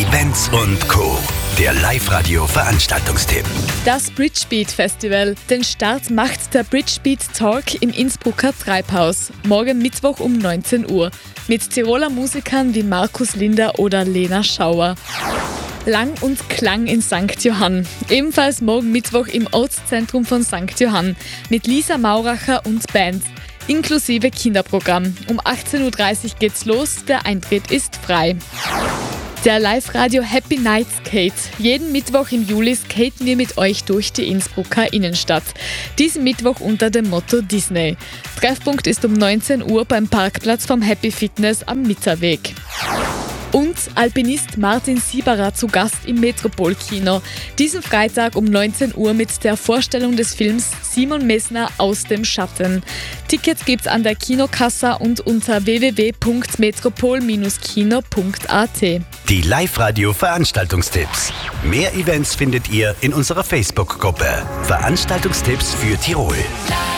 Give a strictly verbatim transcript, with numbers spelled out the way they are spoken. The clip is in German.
Events und Co. Der Live-Radio-Veranstaltungstipp. Das Bridgebeat Festival. Den Start macht der Bridgebeat Talk im Innsbrucker Treibhaus. Morgen Mittwoch um neunzehn Uhr. Mit Tiroler Musikern wie Markus Linder oder Lena Schauer. Lang und Klang in Sankt Johann. Ebenfalls morgen Mittwoch im Ortszentrum von Sankt Johann. Mit Lisa Mauracher und Band. Inklusive Kinderprogramm. Um achtzehn Uhr dreißig geht's los. Der Eintritt ist frei. Der Live-Radio Happy Night Skate. Jeden Mittwoch im Juli skaten wir mit euch durch die Innsbrucker Innenstadt. Diesen Mittwoch unter dem Motto Disney. Treffpunkt ist um neunzehn Uhr beim Parkplatz vom Happy Fitness am Mitterweg. Und Alpinist Martin Sieberer zu Gast im Metropol-Kino. Diesen Freitag um neunzehn Uhr mit der Vorstellung des Films Simon Messner aus dem Schatten. Tickets gibt's an der Kinokassa und unter w w w punkt metropol kino punkt a t. Die Live-Radio-Veranstaltungstipps. Mehr Events findet ihr in unserer Facebook-Gruppe. Veranstaltungstipps für Tirol.